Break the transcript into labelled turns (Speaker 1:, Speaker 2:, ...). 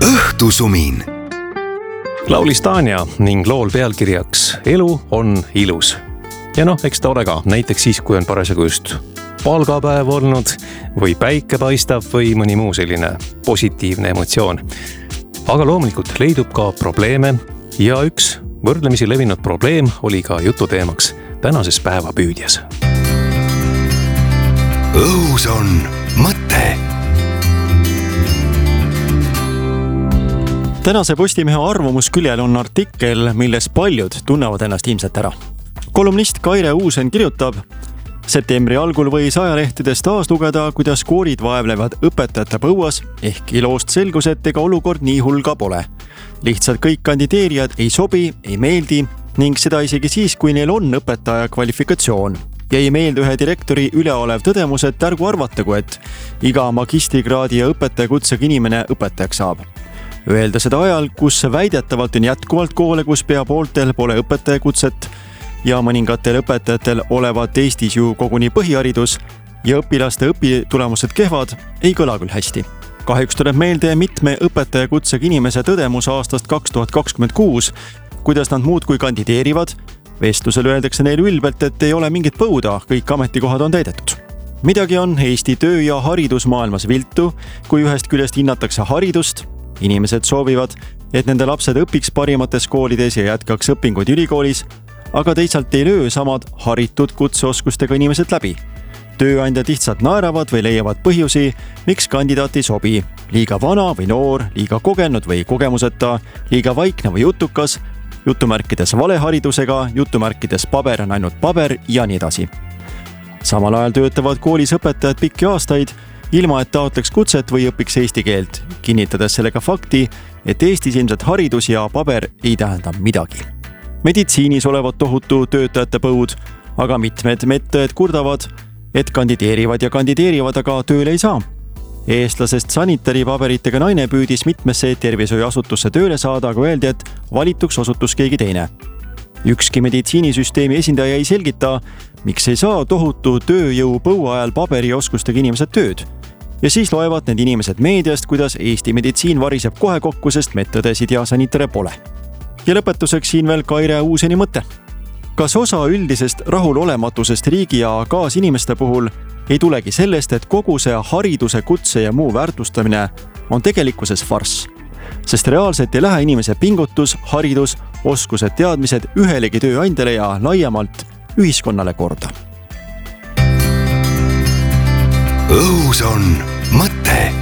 Speaker 1: õhtusumin.
Speaker 2: Laulis Tanja ning lool pealkirjaks Elu on ilus. Ja eks tore ka, näiteks siis, kui on parasjagu just palgapäev olnud või päike paistab või mõni muu selline positiivne emotsioon. Aga loomulikult leidub ka probleeme ja üks võrdlemisi levinud probleem oli ka jututeemaks tänases päevapüüdjas.
Speaker 1: Õhus on mõte.
Speaker 3: Tänase Postimehe arvamusküljel on artikkel, milles paljud tunnevad ennast ilmselt ära. Kolumnist Kaire Uusen kirjutab: septembri algul võis ajalehtedest taas lugeda, kuidas koolid vaevlevad õpetajate põuas, ehk loost selgus, et ega olukord nii hull ka pole. Lihtsalt kõik kandideerijad ei sobi, ei meeldi ning seda isegi siis, kui neil on õpetaja kvalifikatsioon. Jäi meelde ühe direktori üleolev tõdemus, et ärgu arvatagu, et iga magistrikraadi ja õpetajakutsega inimene õpetajaks saab. Öelda seda ajal, kus väidetavalt on jätkuvalt koole, kus pea pooltel pole õpetajakutset ja mõningatel õpetajatel olevat Eestis ju koguni põhiharidus ja õpilaste õpitulemused kehvad, ei kõla küll hästi. Kahjuks tuleb meelde mitme õpetajakutsega inimese tõdemus aastast 2026, kuidas nad muudkui kandideerivad. Vestlusel öeldakse neile ülbelt, et ei ole mingit põuda, kõik ametikohad on täidetud. Midagi on Eesti töö- ja haridusmaailmas viltu, kui ühest küljest hinnatakse haridust. Inimesed soovivad, et nende lapsed õpiks parimates koolides ja jätkaks õpinguid ülikoolis, aga teisalt ei löö samad haritud kutseoskustega inimesed läbi. Tööandjad lihtsalt naeravad või leiavad põhjusi, miks kandidaat ei sobi. Liiga vana või noor, liiga kogenud või kogemuseta, liiga vaikne või jutukas, jutumärkides valeharidusega, jutumärkides paber on ainult paber ja nii edasi. Samal ajal töötavad koolis õpetajad pikki aastaid, ilma et taotleks kutset või õpiks eesti keelt, kinnitades sellega fakti, et Eestis ilmselt haridus ja paber ei tähenda midagi. Meditsiinis olevat tohutu töötajate põud, aga mitmed medõed kurdavad, et kandideerivad, aga tööle ei saa. Eestlasest sanitaripaberitega naine püüdis mitmesse tervishoiuasutusse tööle saada, aga öeldi, et valituks osutus keegi teine. Ükski meditsiinisüsteemi esindaja ei selgita, miks ei saa tohutu tööjõu põua ajal paberioskustega inimesed tööd. Ja siis loevad need inimesed meediast, kuidas Eesti meditsiin variseb kohe kokku, sest medõdesid ja sanitare pole. Ja lõpetuseks siin veel Kaire Uuseni mõte. Kas osa üldisest rahulolematusest riigi ja kaasinimeste puhul ei tulegi sellest, et kogu see hariduse, kutse ja muu väärtustamine on tegelikkuses farss? Sest reaalselt ei lähe inimese pingutus, haridus, oskused, teadmised ühelegi tööandjale ja laiemalt ühiskonnale korda.
Speaker 1: Õhus on mõte.